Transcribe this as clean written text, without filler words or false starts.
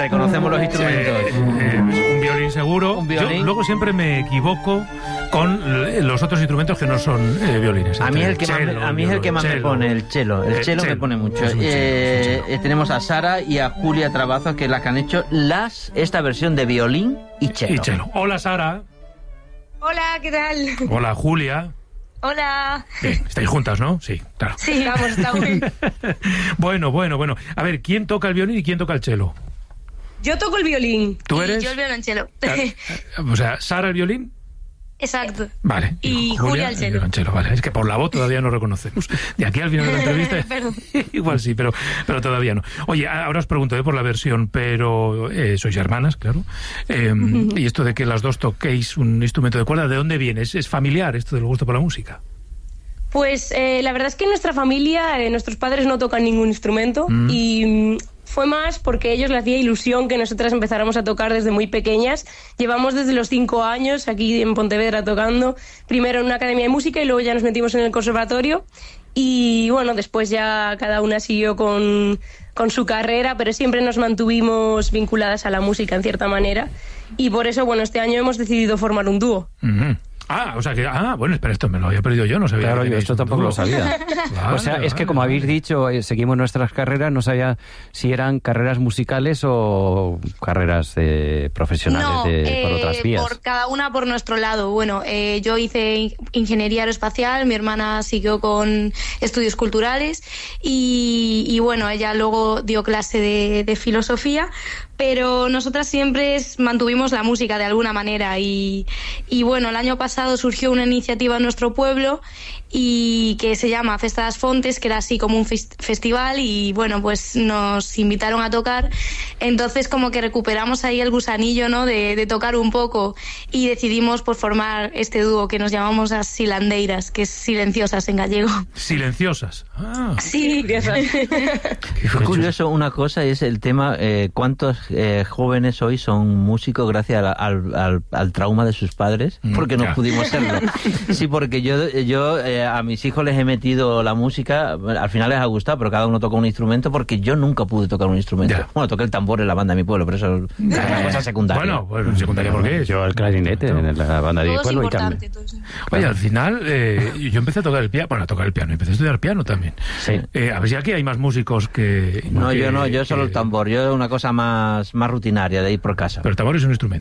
reconocemos los instrumentos. Un violín seguro. Un violín. Yo luego siempre me equivoco con los otros instrumentos que no son violines. A mí es el que más me pone, el cello. El cello me pone mucho. Tenemos a Sara y a Julia Trabazos, que es la que han hecho esta versión de violín y cello. Hola, Sara. Hola, ¿qué tal? Hola, Julia. Hola. Bien, estáis juntas, ¿no? Sí, claro. Sí, estamos. Bueno. A ver, ¿quién toca el violín y quién toca el cello? Yo toco el violín. ¿Tú eres? Y yo el violonchelo. O sea, Sara el violín. Exacto. Vale. Y Julia el cello. Vale. Es que por la voz todavía no reconocemos. De aquí al final de la entrevista igual sí, pero todavía no. Oye, ahora os pregunto por la versión, pero sois hermanas, claro. Y esto de que las dos toquéis un instrumento de cuerda, ¿de dónde viene? ¿Es familiar esto del gusto por la música? Pues la verdad es que en nuestra familia nuestros padres no tocan ningún instrumento y fue más porque a ellos les hacía ilusión que nosotras empezáramos a tocar desde muy pequeñas. Llevamos desde los 5 años aquí en Pontevedra tocando, primero en una academia de música y luego ya nos metimos en el conservatorio. Y bueno, después ya cada una siguió con su carrera, pero siempre nos mantuvimos vinculadas a la música en cierta manera. Y por eso, bueno, este año hemos decidido formar un dúo. O sea que... bueno, espera, esto me lo había perdido yo, no sabía. Claro, yo esto tampoco lo sabía. Vale, o sea, es que como habéis dicho, seguimos nuestras carreras, no sabía si eran carreras musicales o carreras profesionales por otras vías. Por cada una por nuestro lado. Bueno, yo hice ingeniería aeroespacial, mi hermana siguió con estudios culturales y bueno, ella luego dio clase de filosofía, pero nosotras siempre mantuvimos la música de alguna manera y bueno, el año pasado surgió una iniciativa en nuestro pueblo y que se llama Festa das Fontes, que era así como un festival y bueno, pues nos invitaron a tocar, entonces como que recuperamos ahí el gusanillo, ¿no? de tocar un poco y decidimos pues formar este dúo que nos llamamos as Silandeiras, que es silenciosas en gallego. Silenciosas. Sí, Es curioso, una cosa es el tema, ¿cuántos jóvenes hoy son músicos gracias al trauma de sus padres? Porque no pudimos serlo. Sí, porque yo a mis hijos les he metido la música, al final les ha gustado, pero cada uno toca un instrumento porque yo nunca pude tocar un instrumento. Bueno, toqué el tambor en la banda de mi pueblo, pero eso es una cosa secundaria. Bueno, secundaria ¿por qué? Yo el clarinete en la banda de mi pueblo y también. Oye, al final yo empecé a tocar el piano, empecé a estudiar piano también. Sí. A ver si aquí hay más músicos que... Yo solo el tambor, yo una cosa más rutinaria de ir por casa. Pero el tambor es un instrumento.